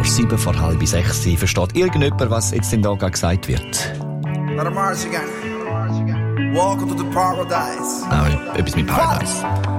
Uhr, 7 vor halb 6. Versteht irgendjemand, was jetzt in da gesagt wird? Let 'em march again. Welcome to the paradise. Nein, etwas mit Paradise.